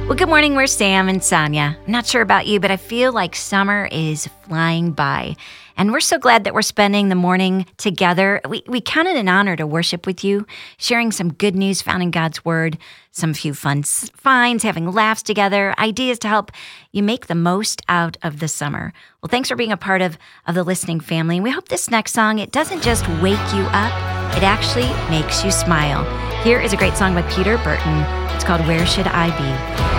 Well, good morning. We're Sam and Sonia. I'm not sure about you, but I feel like summer is flying by. And we're so glad that we're spending the morning together. We count it an honor to worship with you, sharing some good news found in God's Word, some few fun finds, having laughs together, ideas to help you make the most out of the summer. Well, thanks for being a part of the listening family. And we hope this next song, it doesn't just wake you up, it actually makes you smile. Here is a great song by Peter Burton. It's called Where Should I Be?